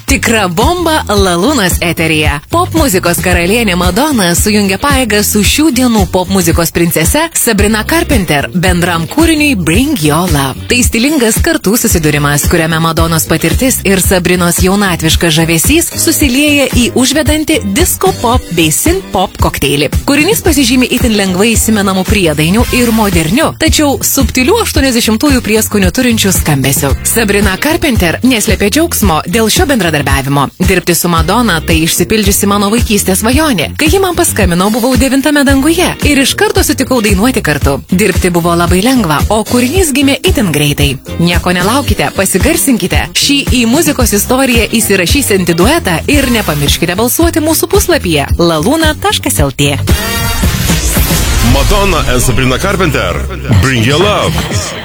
Tikra bomba Lalūnas eteryje. Pop muzikos karalienė Madonna sujungia paėgą su šių dienų pop muzikos princese Sabrina Carpenter bendram kūriniui Bring Your Love. Tai stilingas kartų susidūrimas, kuriame Madonnos patirtis ir Sabrinos jaunatviškas žavesys susilieja į užvedantį disco pop bei synth pop kokteilį. Kūrinys pasižymi itin lengvai įsimenamų priedainių ir modernių, tačiau subtilių 80-ųjų prieskonių turinčių skambesių. Sabrina Carpenter neslėpė džiaugsmo dėl šio bendradarbiavimo. Dirbti su Madonna tai išsipildžiusi mano vaikystės svajonė. Kai ji man paskambino, buvau 9 danguje ir iš karto sutikau dainuoti kartu. Dirbti buvo labai lengva, o kūrinys gimė itin greitai. Nieko nelaukite, pasigarsinkite šį į muzikos istoriją įsirašysiantį duetą ir nepamirškite balsuoti mūsų puslapyje laluna.lt. Madonna and Sabrina Carpenter, Bring Your Love.